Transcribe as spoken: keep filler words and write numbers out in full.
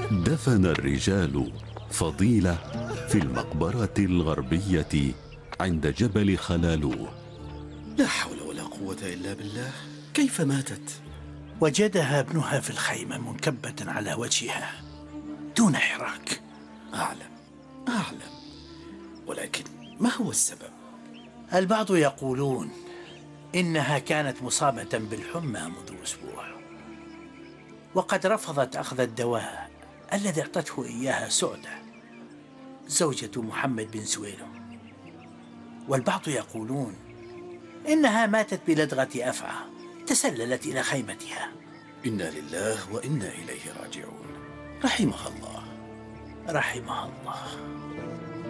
دفن الرجال فضيلة في المقبرة الغربية عند جبل خلالوه. لا حول ولا قوة إلا بالله. كيف ماتت؟ وجدها ابنها في الخيمة منكبة على وجهها دون حراك. أعلم أعلم، ولكن ما هو السبب؟ البعض يقولون إنها كانت مصابة بالحمى منذ أسبوع، وقد رفضت أخذ الدواء الذي اعطته إياها سعدة زوجة محمد بن سويلم. والبعض يقولون إنها ماتت بلدغة أفعى تسللت إلى خيمتها. إنا لله وإنا إليه راجعون. رحمها الله. رحمها الله.